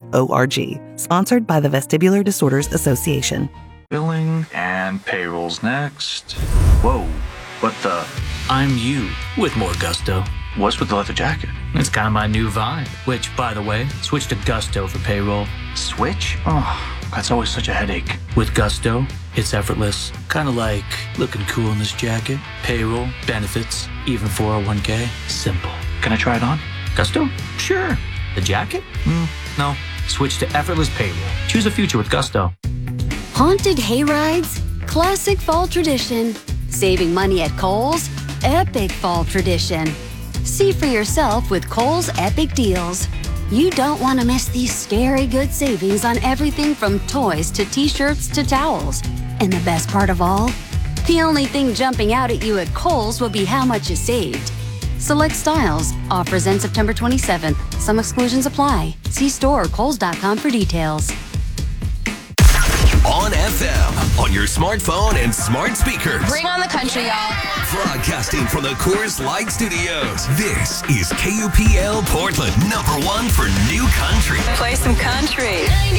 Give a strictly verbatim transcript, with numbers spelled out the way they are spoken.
org. Sponsored by the Vestibular Disorders Association. Billing and payrolls next. Whoa, what the? I'm you with more gusto. What's with the leather jacket? It's kind of my new vibe, which, by the way, switch to Gusto for payroll. Switch? Oh, that's always such a headache. With Gusto, it's effortless. Kind of like looking cool in this jacket. Payroll, benefits, even four oh one k. Simple. Can I try it on? Gusto? Sure. The jacket? Mm, no. Switch to effortless payroll. Choose a future with Gusto. Haunted hayrides? Classic fall tradition. Saving money at Kohl's? Epic fall tradition. See for yourself with Kohl's Epic Deals. You don't want to miss these scary good savings on everything from toys to t-shirts to towels. And the best part of all? The only thing jumping out at you at Kohl's will be how much you saved. Select styles. Offers end September twenty-seventh. Some exclusions apply. See store or kohls dot com for details. On F M, on your smartphone and smart speakers. Bring on the country, y'all. Broadcasting from the Coors Light Studios. This is K U P L Portland, number one for new country. Play some country.